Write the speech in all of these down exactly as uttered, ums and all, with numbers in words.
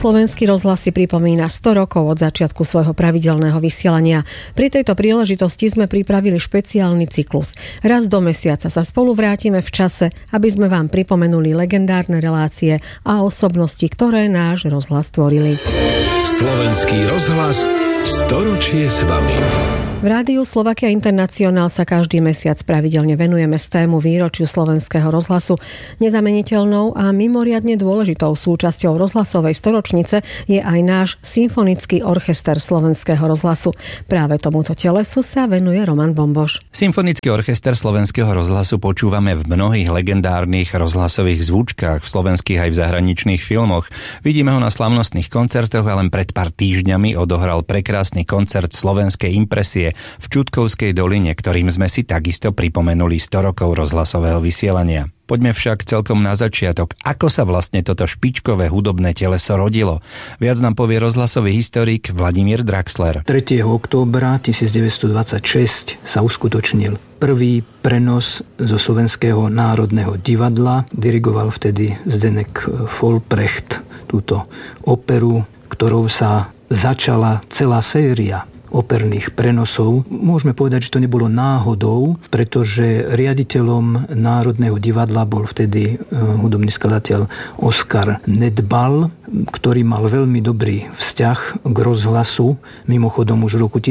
Slovenský rozhlas si pripomína sto rokov od začiatku svojho pravidelného vysielania. Pri tejto príležitosti sme pripravili špeciálny cyklus. Raz do mesiaca sa spolu vrátime v čase, aby sme vám pripomenuli legendárne relácie a osobnosti, ktoré náš rozhlas tvorili. Slovenský rozhlas storočie s vami. V rádiu Slovakia International sa každý mesiac pravidelne venujeme tému výročiu Slovenského rozhlasu. Nezameniteľnou a mimoriadne dôležitou súčasťou rozhlasovej storočnice je aj náš symfonický orchester Slovenského rozhlasu. Práve tomuto telesu sa venuje Roman Bomboš. Symfonický orchester Slovenského rozhlasu počúvame v mnohých legendárnych rozhlasových zvučkách, v slovenských aj v zahraničných filmoch. Vidíme ho na slavnostných koncertoch a len pred pár týždňami odohral prekrásny koncert Slovenskej impresie v Čudkovskej doline, ktorým sme si takisto pripomenuli sto rokov rozhlasového vysielania. Poďme však celkom na začiatok, ako sa vlastne toto špičkové hudobné teleso rodilo. Viac nám povie rozhlasový historik Vladimír Draxler. tretieho októbra devätnásťstodvadsaťšesť sa uskutočnil prvý prenos zo Slovenského národného divadla. Dirigoval vtedy Zdenek Folprecht túto operu, ktorou sa začala celá séria operných prenosov. Môžeme povedať, že to nebolo náhodou, pretože riaditeľom Národného divadla bol vtedy hudobný skladateľ Oskar Nedbal, ktorý mal veľmi dobrý vzťah k rozhlasu. Mimochodom už v roku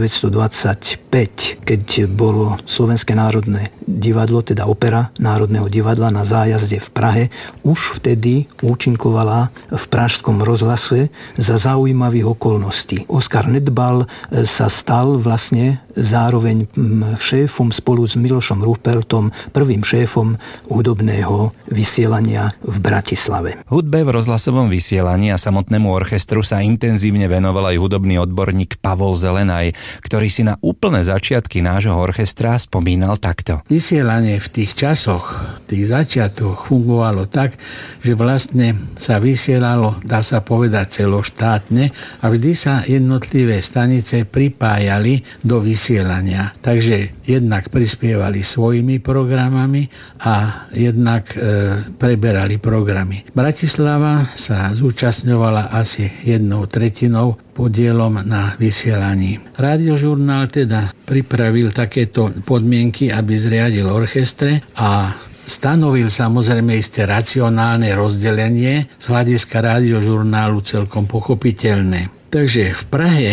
devätnásťstodvadsaťpäť, keď bolo Slovenské národné divadlo, teda opera Národného divadla na zájazde v Prahe, už vtedy účinkovala v pražskom rozhlase za zaujímavých okolností. Oskar Nedbal sa stal vlastne zároveň šéfom spolu s Milošom Ruppeltom, prvým šéfom hudobného vysielania v Bratislave. Hudbe v rozhlasovom vysielaní a samotnému orchestru sa intenzívne venoval aj hudobný odborník Pavol Zelenaj, ktorý si na úplné začiatky nášho orchestra spomínal takto. Vysielanie v tých časoch, tých začiatkoch fungovalo tak, že vlastne sa vysielalo, dá sa povedať, celoštátne a vždy sa jednotlivé stanice pripájali do vysielania. Takže jednak prispievali svojimi programami a jednak e, preberali programy. Bratislava sa zúčastňovala asi jednou tretinou podielom na vysielaní. Radiožurnál teda pripravil takéto podmienky, aby zriadil orchestre a stanovil samozrejme isté racionálne rozdelenie z hľadiska radiožurnálu celkom pochopiteľné. Takže v Prahe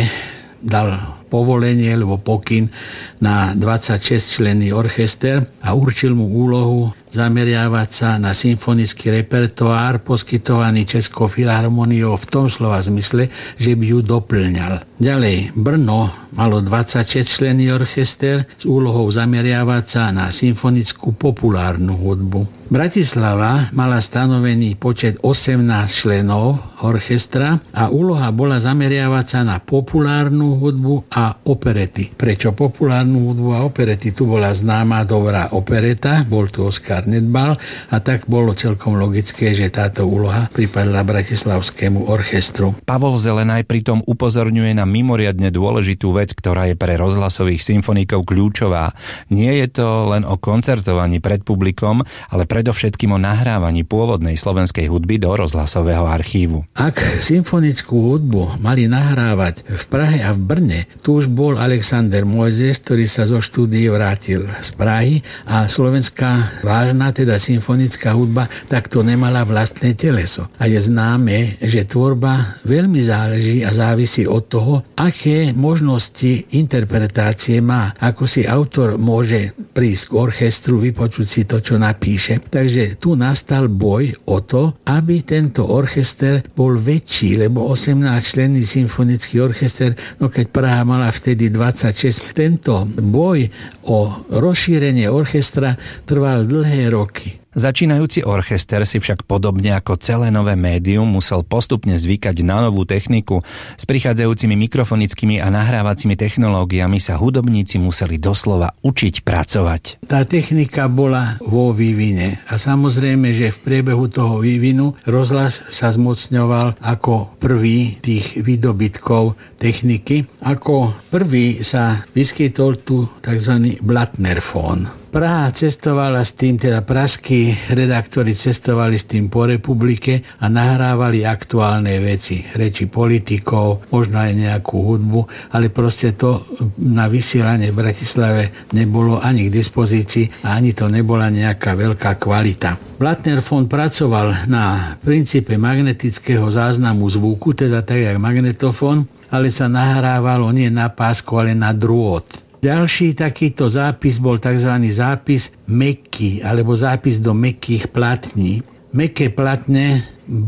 dal povolenie alebo pokyn na dvadsaťšesťčlenný orchester a určil mu úlohu zameriavať sa na symfonický repertoár poskytovaný Českou filharmoniou v tom slova zmysle, že by ju doplňal. Ďalej, Brno malo dvadsaťšesťčlenný orchester s úlohou zameriavať sa na symfonickú populárnu hudbu. Bratislava mala stanovený počet osemnásť členov orchestra a úloha bola zameriavať sa na populárnu hudbu a operety. Prečo populárnu hudbu a operety? Tu bola známa dobrá opereta, bol tu Oskar Nedbal a tak bolo celkom logické, že táto úloha pripadla bratislavskému orchestru. Pavol Zelenaj pritom upozorňuje na mimoriadne dôležitú vec, ktorá je pre rozhlasových symfonikov kľúčová. Nie je to len o koncertovaní pred publikom, ale predovšetkým o nahrávaní pôvodnej slovenskej hudby do rozhlasového archívu. Ak symfonickú hudbu mali nahrávať v Prahe a v Brne, tu už bol Alexander Mojzes, ktorý sa zo štúdií vrátil z Prahy a slovenská vážna, teda symfonická hudba, takto nemala vlastné teleso. A je známe, že tvorba veľmi záleží a závisí od toho, aké možnosti interpretácie má. Ako si autor môže prísť k orchestru, vypočuť si to, čo napíše. Takže tu nastal boj o to, aby tento orchester bol väčší, lebo osemnásťčlenný symfonický orchester, no keď Praha mala vtedy dvadsaťšesť, tento boj o rozšírenie orchestra trval dlhé roky. Začínajúci orchester si však podobne ako celé nové médium musel postupne zvykať na novú techniku. S prichádzajúcimi mikrofonickými a nahrávacími technológiami sa hudobníci museli doslova učiť pracovať. Tá technika bola vo vývine a samozrejme, že v priebehu toho vývinu rozhlas sa zmocňoval ako prvý tých výdobytkov techniky. Ako prvý sa vyskytol tu tzv. Blattnerfón. Praha cestovala s tým, teda pražskí redaktori cestovali s tým po republike a nahrávali aktuálne veci, reči politikov, možno aj nejakú hudbu, ale proste to na vysielanie v Bratislave nebolo ani k dispozícii a ani to nebola nejaká veľká kvalita. Blattner-von pracoval na princípe magnetického záznamu zvuku, teda tak jak magnetofón, ale sa nahrávalo nie na pásku, ale na drôt. Ďalší takýto zápis bol tzv. Zápis mäkký, alebo zápis do mäkkých platní. Mäkké platne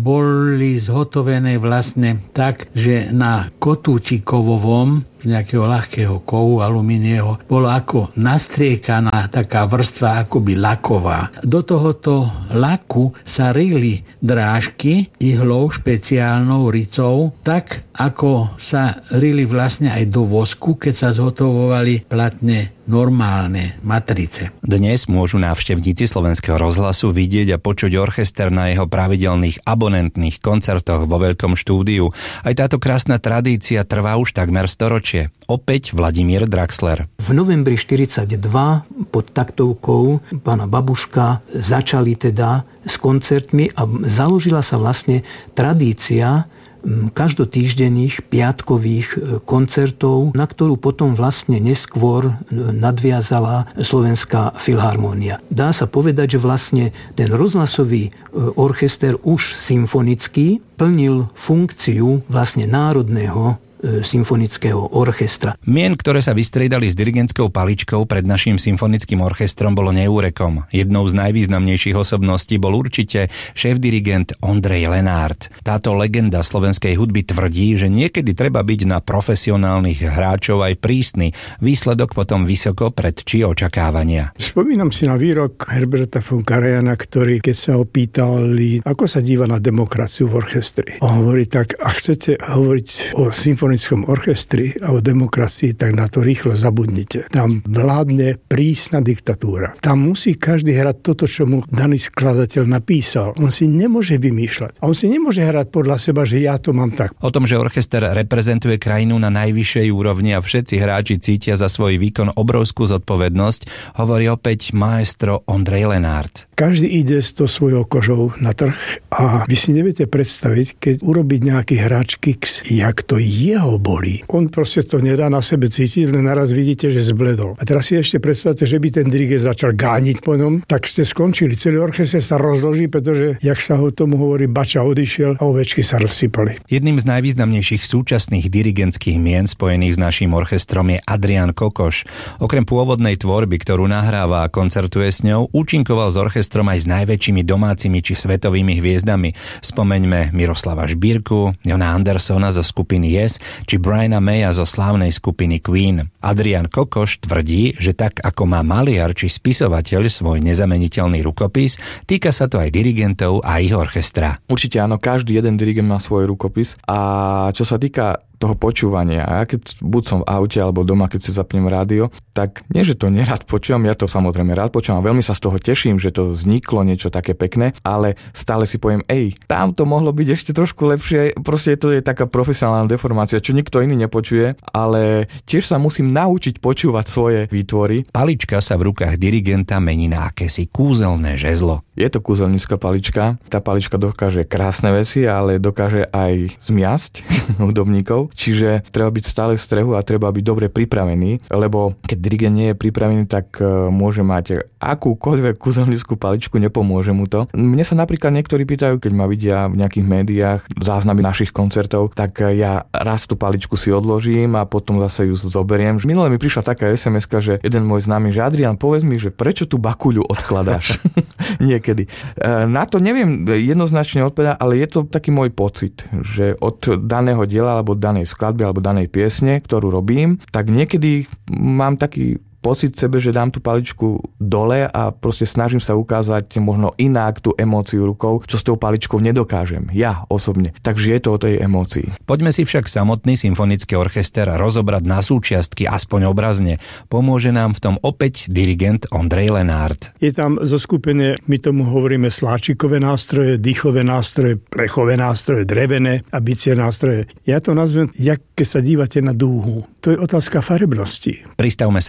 boli zhotovené vlastne tak, že na kotúčikovovom z nejakého ľahkého kovu alumínieho bolo ako nastriekaná taká vrstva akoby laková. Do tohoto laku sa rili drážky ihlou špeciálnou ricou, tak ako sa rili vlastne aj do vosku, keď sa zhotovovali platne normálne matrice. Dnes môžu návštevníci Slovenského rozhlasu vidieť a počuť orchester na jeho pravidelných abonentných koncertoch vo veľkom štúdiu. Aj táto krásna tradícia trvá už takmer storočie. Opäť Vladimír Draxler. V novembri štyridsaťdva pod taktovkou pána Babuška začali teda s koncertmi a založila sa vlastne tradícia každotýždenných piatkových koncertov, na ktorú potom vlastne neskôr nadviazala Slovenská filharmónia. Dá sa povedať, že vlastne ten rozhlasový orchester už symfonický plnil funkciu vlastne národného symfonického orchestra. Mien, ktoré sa vystriedali s dirigentskou paličkou pred naším symfonickým orchestrom, bolo neúrekom. Jednou z najvýznamnejších osobností bol určite šéf-dirigent Ondrej Lenárd. Táto legenda slovenskej hudby tvrdí, že niekedy treba byť na profesionálnych hráčov aj prísny. Výsledok potom vysoko predčí očakávania. Spomínam si na výrok Herberta von Karajana, ktorý, keď sa ho pýtali, ako sa díva na demokraciu v orchestri. On hovorí tak, ak chcete hovoriť o symfonickém orchestri a o demokracii, tak na to rýchlo zabudnite. Tam vládne prísna diktatúra. Tam musí každý hrať toto, čo mu daný skladateľ napísal. On si nemôže vymýšľať. A on si nemôže hrať podľa seba, že ja to mám tak. O tom, že orchester reprezentuje krajinu na najvyššej úrovni a všetci hráči cítia za svoj výkon obrovskú zodpovednosť, hovorí opäť maestro Ondrej Lenárd. Každý ide s to svojou kožou na trh a vy si neviete predstaviť, keď urobiť nejaký hráč kiks, jak to jeho bolí. On proste to nedá na sebe cítiť, len naraz vidíte, že zbledol. A teraz si ešte predstavte, že by ten dirigent začal gániť po ňom, tak ste skončili. Celý orchester sa rozloží, pretože, jak sa ho tomu hovorí, bača odišiel a ovečky sa rozsypali. Jedným z najvýznamnejších súčasných dirigentských mien spojených s naším orchestrom je Adrián Kokoš. Okrem pôvodnej tvorby, ktorú nahráva a koncertuje s ňou, účinkoval s orchestrom aj s najväčšími domácimi či svetovými hviezdami. Spomeňme Miroslava Žbírku, Jona Andersona zo skupiny Yes či Briana Maya zo slávnej skupiny Queen. Adrián Kokoš tvrdí, že tak ako má maliar či spisovateľ svoj nezameniteľný rukopis, týka sa to aj dirigentov a ich orchestra. Určite áno, každý jeden dirigent má svoj rukopis a čo sa týka toho počúvania. A ja keď buď som v aute alebo doma, keď si zapnem rádio, tak nie, že to nerad počúvam, ja to samozrejme rád počúvam a veľmi sa z toho teším, že to vzniklo niečo také pekné, ale stále si poviem, ej, tam to mohlo byť ešte trošku lepšie, proste to je taká profesionálna deformácia, čo nikto iný nepočuje, ale tiež sa musím naučiť počúvať svoje výtvory. Palička sa v rukách dirigenta mení na akési kúzelné žezlo. Je to kúzelnícka palička, tá palička dokáže krásne veci, ale dokáže aj zmiasť hudobníkov. Čiže treba byť stále v strehu a treba byť dobre pripravený, lebo keď dirigent nie je pripravený, tak môže mať akúkoľvek kúzelnickú paličku, nepomôže mu to. Mne sa napríklad niektorí pýtajú, keď ma vidia v nejakých médiách záznamy našich koncertov, tak ja raz tú paličku si odložím a potom zase ju zoberiem. Minule mi prišla taká es em eska, že jeden môj známy, že Adrián, povedz mi, že prečo tú bakuľu odkladáš? Niekedy. Na to neviem jednoznačne odpovedať, ale je to taký môj pocit, že od daného diela alebo danej skladby alebo danej piesne, ktorú robím, tak niekedy mám taký pocit sebe, že dám tú paličku dole a proste snažím sa ukázať možno inak tú emóciu rukou, čo s tou paličkou nedokážem. Ja osobne. Takže je to o tej emócii. Poďme si však samotný symfonický orchester rozobrať na súčiastky, aspoň obrazne. Pomôže nám v tom opäť dirigent Ondrej Lenárd. Je tam zoskupené, my tomu hovoríme sláčikové nástroje, dýchové nástroje, plechové nástroje, drevené a bicie nástroje. Ja to nazvem, jak keď sa dívate na dúhu. To je otázka farebnosti. Pristavme sa priamo pri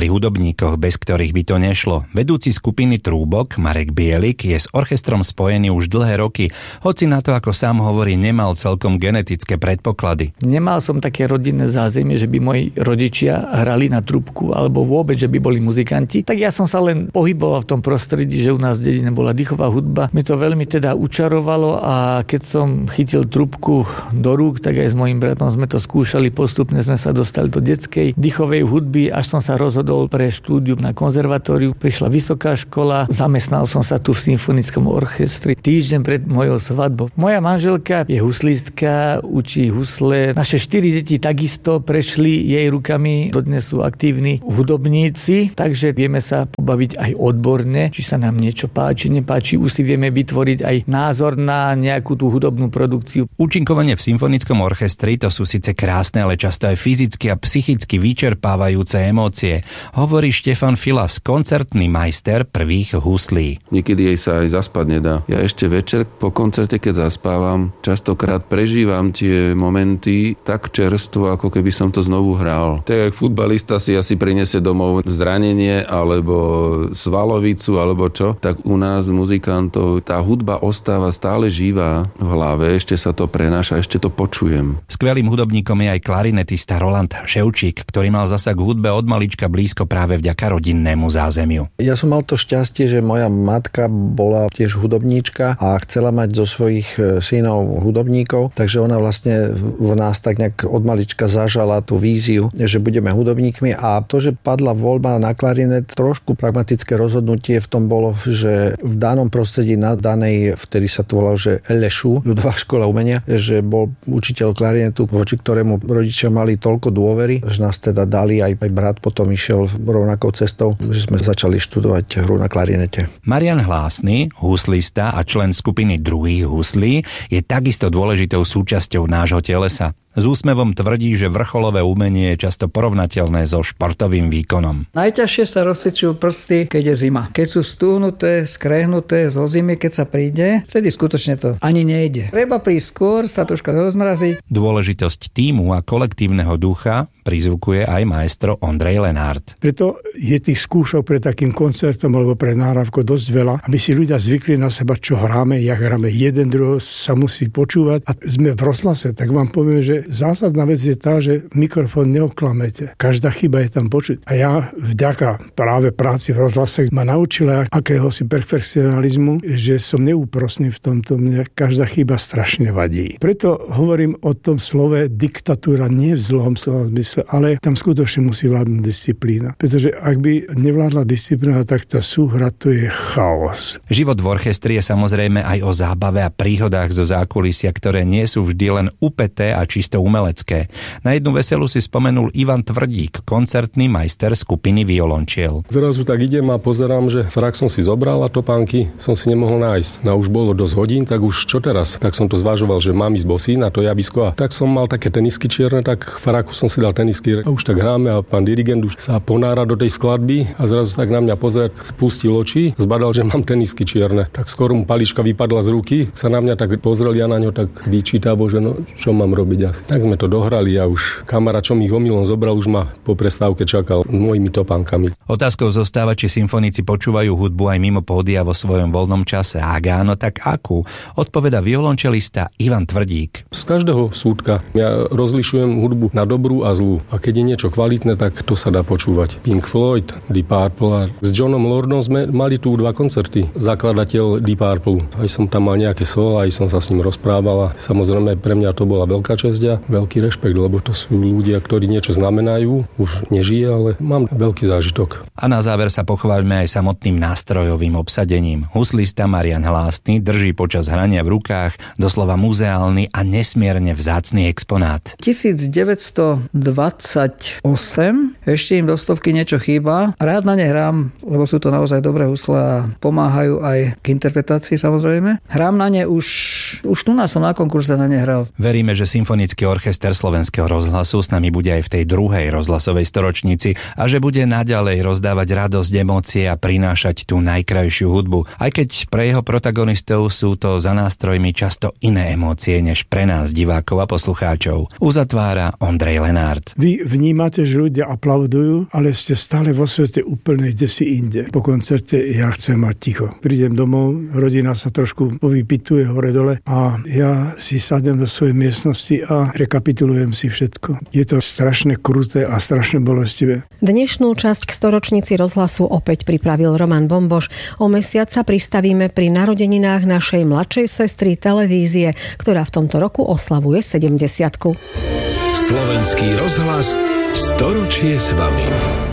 pri hudobníkoch, bez ktorých by to nešlo. Vedúci skupiny Trúbok, Marek Bielik, je s orchestrom spojený už dlhé roky, hoci na to, ako sám hovorí, nemal celkom genetické predpoklady. Nemal som také rodinné zázemie, že by moji rodičia hrali na trúbku, alebo vôbec, že by boli muzikanti. Tak ja som sa len pohyboval v tom prostredí, že u nás v dedine bola dýchová hudba. Mi to veľmi teda učarovalo a keď som chytil trúbku do rúk, tak aj s mojím bratom sme to skúšali. Postupne sme sa dostali do detskej dýchovej hudby, až som sa rozhodol pre štúdium na konzervatóriu. Prišla vysoká škola, zamestnal som sa tu v symfonickom orchestri týždeň pred mojou svadbou. Moja manželka je huslistka, učí husle. Naše štyri deti takisto prešli jej rukami, dodnes sú aktívni hudobníci, takže vieme sa pobaviť aj odborne, či sa nám niečo páči, nepáči, už si vieme vytvoriť aj názor na nejakú tú hudobnú produkciu. Účinkovanie v symfonickom orchestri to sú síce krásne, ale často aj fyzicky a psychicky vyčerpávajúce emócie, hovorí Štefan Filas, koncertný majster prvých huslí. Niekedy jej sa aj zaspať nedá. Ja ešte večer po koncerte, keď zaspávam, častokrát prežívam tie momenty tak čerstvo, ako keby som to znovu hral. Tak jak futbalista si asi prinesie domov zranenie alebo svalovicu alebo čo, tak u nás muzikantov tá hudba ostáva stále živá v hlave, ešte sa to prenáša, ešte to počujem. Skvelým hudobníkom je aj klarinetista Roland Ševčík, ktorý mal zasa k hudbe od malička blízko práve vďaka rodinnému zázemiu. Ja som mal to šťastie, že moja matka bola tiež hudobníčka a chcela mať zo svojich synov hudobníkov, takže ona vlastne v nás tak nejak od malička zažala tú víziu, že budeme hudobníkmi a to, že padla voľba na klarinet, trošku pragmatické rozhodnutie v tom bolo, že v danom prostredí na danej, vtedy sa to volalo, že el es ú, ľudová škola umenia, že bol učiteľ klarinetu, voči ktorému rodičia mali toľko dôvery, že nás teda dali, aj, aj brat potom išiel rovnakou cestou, že sme začali študovať hru na klarinete. Marian Hlásny, huslista a člen skupiny Druhých huslí, je takisto dôležitou súčasťou nášho telesa. S úsmevom tvrdí, že vrcholové umenie je často porovnateľné so športovým výkonom. Najťažšie sa rozcvičujú prsty, keď je zima. Keď sú stúhnuté, skrehnuté zo zimy, keď sa príde, vtedy skutočne to ani nejde. Treba prísť skôr, sa troška rozmraziť. Dôležitosť tímu a kolektívneho ducha prizvukuje aj maestro Ondrej Lenárt. Preto je tých skúšok pre takým koncertom alebo pre náhrávku dosť veľa, aby si ľudia zvykli na seba, čo hráme, jak hráme. Jeden druhého sa musí počúvať. A sme v rozhlase, tak vám poviem, že zásadná vec je tá, že mikrofón neoklamete. Každá chyba je tam počuť. A ja vďaka práve práci v rozhlase ma naučila akéhosi perfekcionalizmu, že som neúprosný v tomto. Mne každá chyba strašne vadí. Preto hovorím o tom slove diktatúra nie v zlom slova zmysle, ale tam skutočne musí vládnuť disciplína. Pretože ak by nevládla disciplína, tak tá súhra to je chaos. Život v orchestri je samozrejme aj o zábave a príhodách zo zákulisia, ktoré nie sú vždy len upäté a čisto umelecké. Na jednu veselu si spomenul Ivan Tvrdík, koncertný majster skupiny Violončiel. Zrazu tak idem a pozerám, že frak som si zobral a topánky som si nemohol nájsť. No už bolo dosť hodín, tak už čo teraz? Tak som to zvažoval, že mám ísť bosý na to javisko a tak som mal také tenisky čierne, tak fraku som si dal tenisky a už tak hráme a pán dirigent už sa ponára do tej skladby a zrazu tak na mňa pozrieť, spustil oči, zbadal, že mám tenisky čierne. Tak skoro mu palička vypadla z ruky, sa na mňa tak pozrel, ja na ňo tak vyčítavo, že no čo mám robiť asi. Tak sme to dohrali a už kamarát, čo mi ich omylom zobral, už ma po prestávke čakal mojimi topánkami. Otázkou zostáva, či symfonici počúvajú hudbu aj mimo pódia vo svojom voľnom čase. Ak áno, tak akú? Odpoveda violončelista Ivan Tvrdík. Z každého súdka ja rozlišujem hudbu na dobrú a zlú. A keď je niečo kvalitné, tak to sa dá počúvať. Pink Floyd, Deep Purple. S Johnom Lordom sme mali tu dva koncerty. Zakladateľ Deep Purple. Aj som tam mal nejaké solo, aj som sa s ním rozprával. Samozrejme pre mňa to bola veľká česť a veľký rešpekt, lebo to sú ľudia, ktorí niečo znamenajú. Už nežije, ale mám veľký zážitok. A na záver sa pochváľme aj samotným nástrojovým obsadením. Huslista Marian Hlásny drží počas hrania v rukách doslova muzeálny a nesmierne vzácny exponát. devätnásťdvadsaťosem, ešte im do stovky niečo chýba. Rád na ne hrám, lebo sú to naozaj dobré husle a pomáhajú aj k interpretácii samozrejme. Hrám na ne už, už tu nás som na konkurze na ne hral. Veríme, že Symfonický orchester Slovenského rozhlasu s nami bude aj v tej druhej rozhlasovej storočnici a že bude naďalej rozdávať radosť, emócie a prinášať tú najkrajšiu hudbu. Aj keď pre jeho protagonistov sú to za nástrojmi často iné emócie než pre nás, divákov a poslucháčov. Uzatvára Ondrej Lenárt. Vy vnímate, že ľudia aplaudujú aplaudujú, ale ste stále vo svete úplne kde si inde. Po koncerte ja chcem mať ticho. Prídem domov, rodina sa trošku povypituje hore-dole a ja si sadnem do svojej miestnosti a rekapitulujem si všetko. Je to strašne kruté a strašne bolestivé. Dnešnú časť k storočnici rozhlasu opäť pripravil Roman Bomboš. O mesiac sa pristavíme pri narodeninách našej mladšej sestry televízie, ktorá v tomto roku oslavuje sedemdesiatku. Slovenský rozhlas storočie s vami.